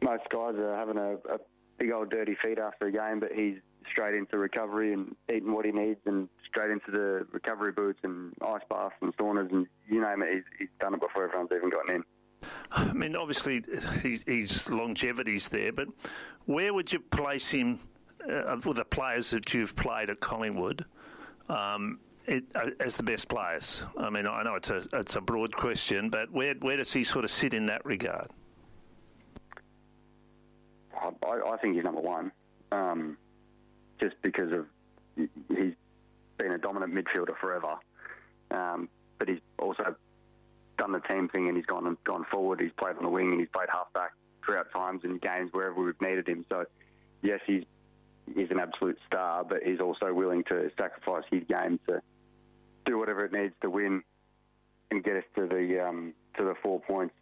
most guys are having a big old dirty feed after a game, but he's straight into recovery and eating what he needs and straight into the recovery boots and ice baths and saunas and you name it. He's done it before everyone's even gotten in. I mean, obviously, his longevity's there, but where would you place him with the players that you've played at Collingwood as the best players? I mean, I know it's a broad question, but where does he sort of sit in that regard? I think he's number one, just because of he's been a dominant midfielder forever, but he's also done the team thing and he's gone forward. He's played on the wing and he's played halfback throughout times in games wherever we've needed him. So, yes, he's an absolute star, but he's also willing to sacrifice his game to do whatever it needs to win and get us to the 4 points.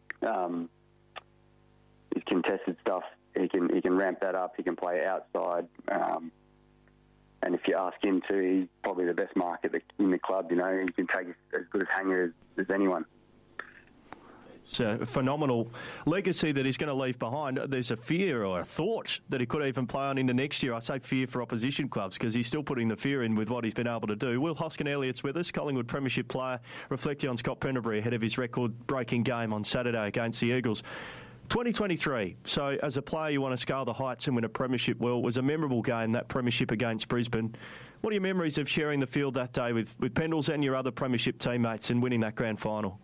His contested stuff, he can ramp that up. He can play outside, and if you ask him to, he's probably the best mark in the club. You know, he can take as good a hanger as anyone. It's a phenomenal legacy that he's going to leave behind. There's a fear or a thought that he could even play on into next year. I say fear for opposition clubs because he's still putting the fear in with what he's been able to do. Will Hoskin-Elliott's with us, Collingwood Premiership player, reflecting on Scott Pendlebury ahead of his record-breaking game on Saturday against the Eagles. 2023, so as a player you want to scale the heights and win a premiership. Well, it was a memorable game, that premiership against Brisbane. What are your memories of sharing the field that day with Pendles and your other premiership teammates and winning that grand final?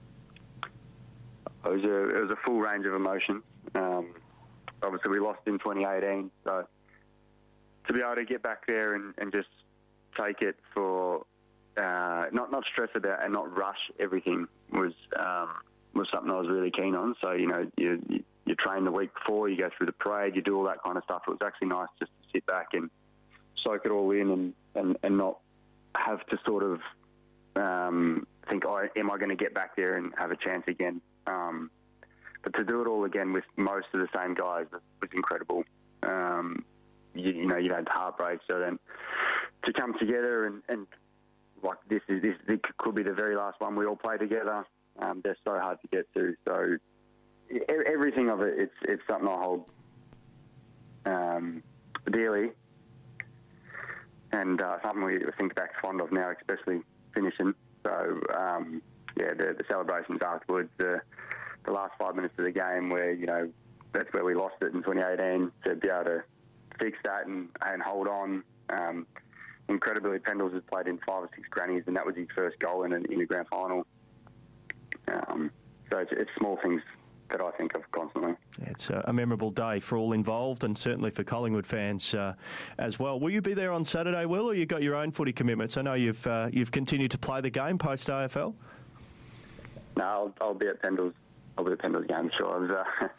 It was a full range of emotions. Obviously we lost in 2018, so to be able to get back there and just take it for not stress about and not rush everything was something I was really keen on. So, you know, you train the week before, you go through the parade, you do all that kind of stuff. It was actually nice just to sit back and soak it all in and not have to sort of think, am I going to get back there and have a chance again? But to do it all again with most of the same guys was incredible. You know, you had heartbreak, so then to come together and like this could be the very last one we all play together. They're so hard to get to. So everything of it, it's something I hold dearly, and something we think back fond of now, especially finishing. So the celebrations afterwards, the last 5 minutes of the game, where you know that's where we lost it in 2018. To be able to fix that and hold on. Incredibly, Pendles has played in 5 or 6 grannies, and that was his first goal in a grand final. So it's small things that I think of constantly. It's a memorable day for all involved and certainly for Collingwood fans as well. Will you be there on Saturday, Will, or you got your own footy commitments? I know you've continued to play the game post AFL. No, I'll be at Pendles. I'll be at Pendles game, sure.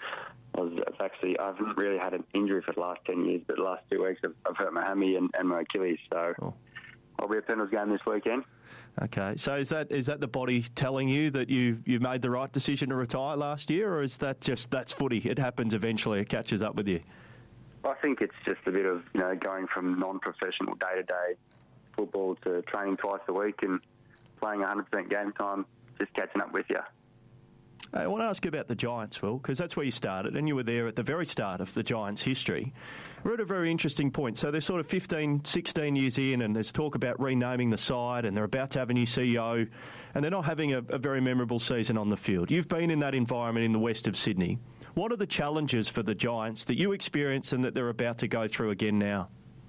I haven't really had an injury for the last 10 years, but the last 2 weeks I've hurt my hammy and my Achilles, so I'll be at Pendles game this weekend. Okay, so is that the body telling you that you made the right decision to retire last year, or is that that's footy? It happens eventually. It catches up with you. I think it's just a bit of going from non-professional day-to-day football to training twice a week and playing 100% game time, just catching up with you. I want to ask you about the Giants, Will, because that's where you started, and you were there at the very start of the Giants' history. We're at a very interesting point. So they're sort of 15, 16 years in, and there's talk about renaming the side, and they're about to have a new CEO, and they're not having a very memorable season on the field. You've been in that environment in the west of Sydney. What are the challenges for the Giants that you experience and that they're about to go through again now?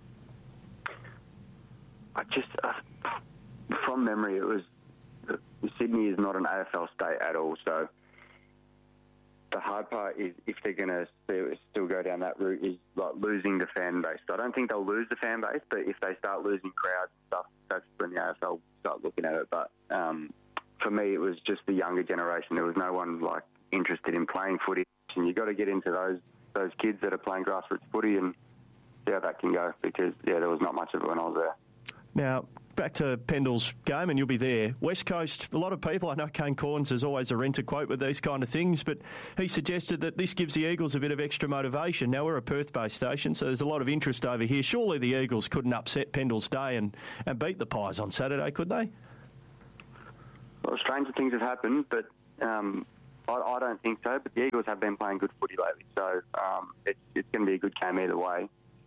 From memory, it was Sydney is not an AFL state at all, so the hard part is if they're going to still go down that route is like losing the fan base. So I don't think they'll lose the fan base, but if they start losing crowds and stuff, that's when the AFL start looking at it. But for me, it was just the younger generation. There was no one like interested in playing footy, and you've got to get into those kids that are playing grassroots footy and see how that can go, because there was not much of it when I was there. Now, back to Pendle's game, and you'll be there. West Coast, a lot of people, I know Kane Corns is always a renter quote with these kind of things, but he suggested that this gives the Eagles a bit of extra motivation. Now, we're a Perth-based station, so there's a lot of interest over here. Surely the Eagles couldn't upset Pendle's day and beat the Pies on Saturday, could they? Well, stranger things have happened, but I don't think so, but the Eagles have been playing good footy lately, so it's going to be a good game either way.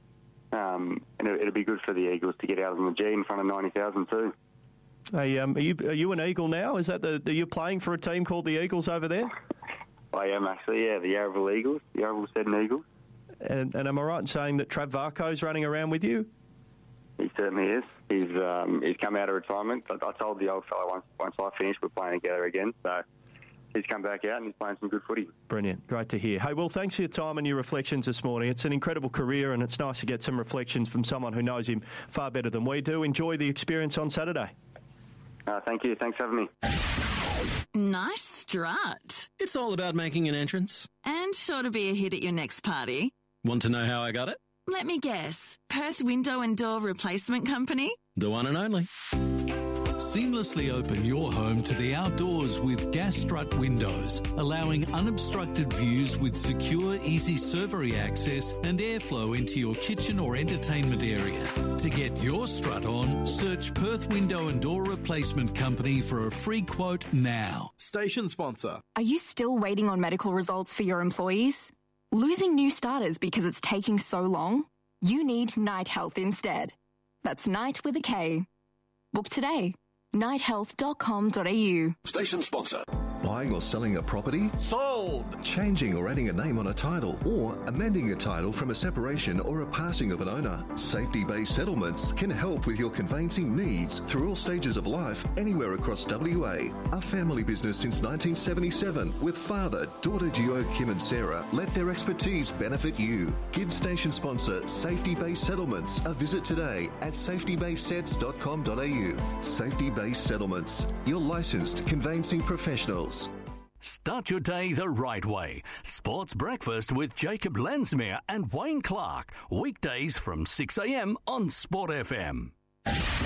And it'll be good for the Eagles to get out on the G in front of 90,000 too. Hey, are you an Eagle now? Is that are you playing for a team called the Eagles over there? I am actually, yeah, the Yarraville Eagles, the Yarraville Seddon Eagles. And am I right in saying that Trav Varco's running around with you? He certainly is. He's come out of retirement. I told the old fellow once I finished, we're playing together again. So he's come back out and he's playing some good footy. Brilliant. Great to hear. Hey, Will, thanks for your time and your reflections this morning. It's an incredible career and it's nice to get some reflections from someone who knows him far better than we do. Enjoy the experience on Saturday. Thank you. Thanks for having me. Nice strut. It's all about making an entrance. And sure to be a hit at your next party. Want to know how I got it? Let me guess. Perth Window and Door Replacement Company? The one and only. Seamlessly open your home to the outdoors with Gas Strut windows, allowing unobstructed views with secure, easy servery access and airflow into your kitchen or entertainment area. To get your strut on, search Perth Window and Door Replacement Company for a free quote now. Station sponsor. Are you still waiting on medical results for your employees? Losing new starters because it's taking so long? You need Night Health instead. That's Night with a K. Book today. nighthealth.com.au. Station sponsor. Buying or selling a property? Sold. Changing or adding a name on a title, or amending a title from a separation or a passing of an owner. Safety Bay Settlements can help with your conveyancing needs through all stages of life, anywhere across WA. A family business since 1977 with father, daughter duo Kim and Sarah. Let their expertise benefit you. Give station sponsor Safety Bay Settlements a visit today at safetybaysets.com.au. Safety Bay Settlements, your licensed conveyancing professionals. Start your day the right way. Sports Breakfast with Jacob Lensmere and Wayne Clark. Weekdays from 6 a.m. on Sport FM.